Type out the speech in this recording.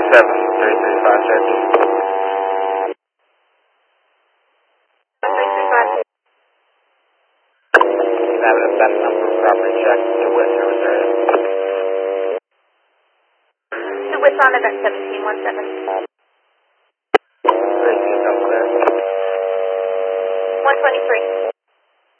7335 Cherokee. 335. That number property check to West Service area. To Wits on event 1717.